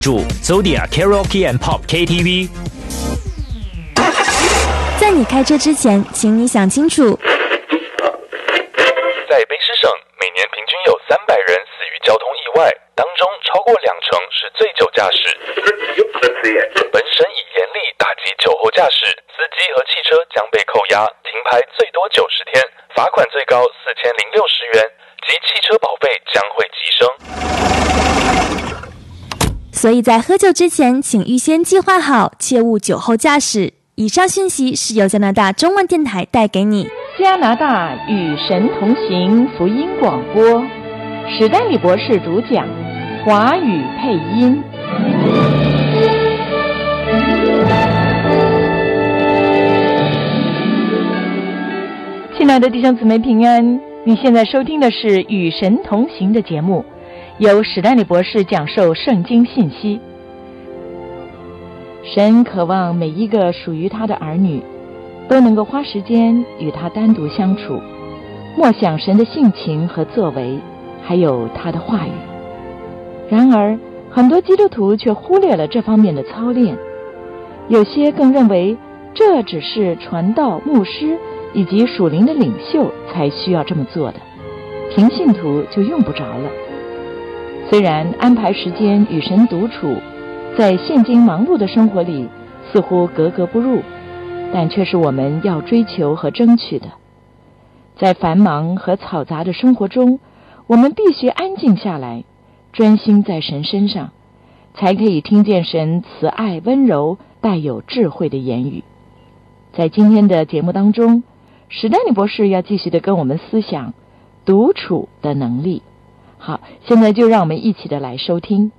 主 Zodiac Karaoke and Pop KTV。 在你开车之前，请你想清楚。 在卑诗省，每年平均有300人死于交通意外，当中超过20%是醉酒驾驶。本省已严厉打击酒后驾驶，司机和汽车将被扣押，停牌最多90天，罚款最高4060元，及汽车保费将会急升。 所以在喝酒之前，请预先计划好，切勿酒后驾驶。以上讯息是由加拿大中文电台带给你。 加拿大与神同行福音广播，史丹利博士主讲，华语配音。亲爱的弟兄姊妹平安，你现在收听的是与神同行的节目，由史丹利博士讲授圣经信息。神渴望每一个属于他的儿女都能够花时间与他单独相处，默想神的性情和作为，还有他的话语。然而很多基督徒却忽略了这方面的操练，有些更认为这只是传道、牧师以及属灵的领袖才需要这么做的，平信徒就用不着了。虽然安排时间与神独处在现今忙碌的生活里似乎格格不入，但却是我们要追求和争取的。在繁忙和嘈杂的生活中，我们必须安静下来，专心在神身上，才可以听见神慈爱温柔带有智慧的言语。在今天的节目当中，史丹利博士要继续的跟我们思想独处的能力。好，现在就让我们一起的来收听。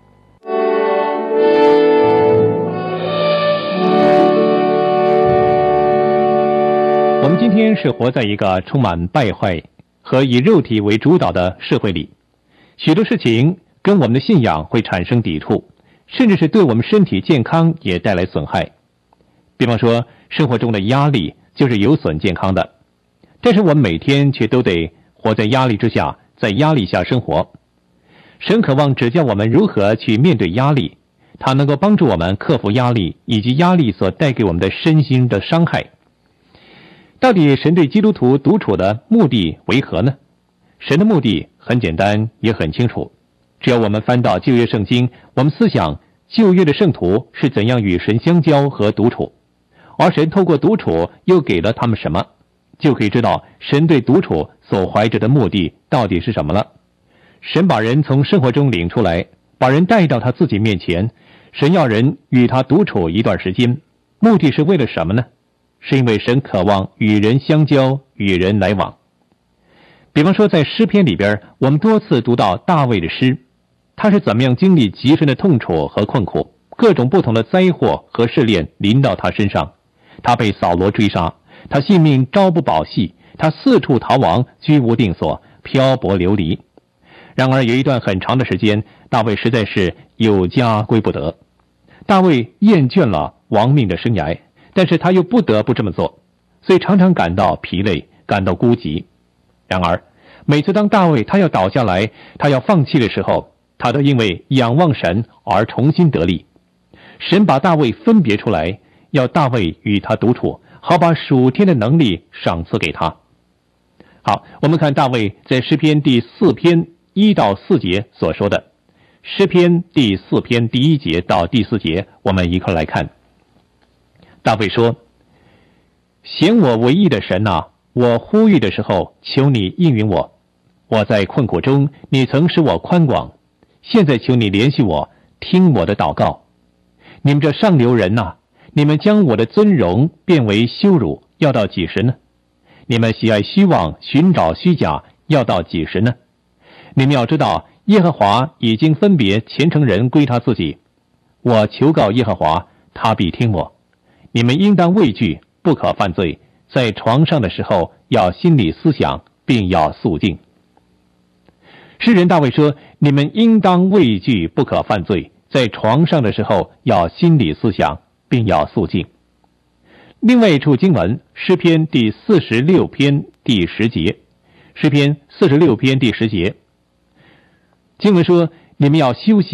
我们今天是活在一个充满败坏和以肉体为主导的社会里，许多事情跟我们的信仰会产生抵触，甚至是对我们身体健康也带来损害。比方说，生活中的压力就是有损健康的，但是我们每天却都得活在压力之下，在压力下生活。神渴望指教我们如何去面对压力，他能够帮助我们克服压力以及压力所带给我们的身心的伤害。到底神对基督徒独处的目的为何呢？神的目的很简单也很清楚，只要我们翻到旧约圣经，我们思想旧约的圣徒是怎样与神相交和独处，而神透过独处又给了他们什么，就可以知道神对独处所怀着的目的到底是什么了。神把人从生活中领出来，把人带到他自己面前，神要人与他独处一段时间，目的是为了什么呢？是因为神渴望与人相交，与人来往。比方说在诗篇里边，我们多次读到大卫的诗，他是怎么样经历极深的痛楚和困苦，各种不同的灾祸和试炼临到他身上，他被扫罗追杀，他性命朝不保夕，他四处逃亡，居无定所，漂泊流离。然而有一段很长的时间，大卫实在是有家归不得。大卫厌倦了亡命的生涯，但是他又不得不这么做，所以常常感到疲累，感到孤寂。然而每次当大卫他要倒下来，他要放弃的时候，他都因为仰望神而重新得力。神把大卫分别出来，要大卫与他独处，好把属天的能力赏赐给他。好，我们看大卫在诗篇第4篇1到4节所说的。诗篇第4篇第1节到第4节，我们一块来看。大卫说：显我为义的神啊，我呼吁的时候，求你应允我。我在困苦中，你曾使我宽广，现在求你怜恤我，听我的祷告。你们这上流人啊，你们将我的尊荣变为羞辱，要到几时呢？你们喜爱虚妄，寻找虚假，要到几时呢？你们要知道，耶和华已经分别虔诚人归他自己。我求告耶和华，他必听我。你们应当畏惧，不可犯罪，在床上的时候要心里思想，并要肃静。诗人大卫说，你们应当畏惧，不可犯罪，在床上的时候要心里思想，并要肃静。另外一处经文，诗篇第46篇第10节。诗篇46篇第10节，经文说，你们要休息，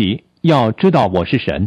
要知道我是神。